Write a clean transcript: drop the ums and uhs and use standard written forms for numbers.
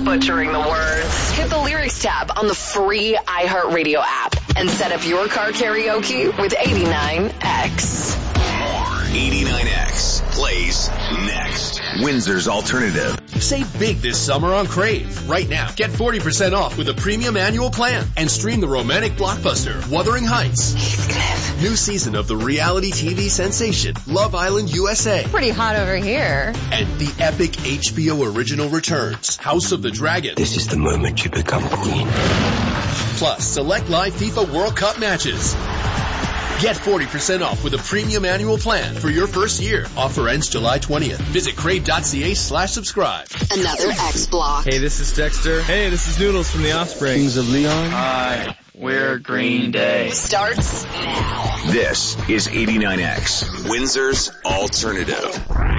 butchering the words. Hit the lyrics tab on the free iHeartRadio app and set up your car karaoke with 89X. 89X plays next. Windsor's Alternative. Save big this summer on Crave. Right now, get 40% off with a premium annual plan and stream the romantic blockbuster Wuthering Heights. Heathcliff. New season of the reality TV sensation Love Island USA. Pretty hot over here. And the epic HBO original returns House of the Dragon. This is the moment you become queen. Plus, select live FIFA World Cup matches. Get 40% off with a premium annual plan for your first year. Offer ends July 20th. Visit crave.ca/subscribe. Another X Block. Hey, this is Dexter. Hey, this is Noodles from The Offspring. Kings of Leon. Hi, we're Green Day. Starts now. This is 89X, Windsor's Alternative.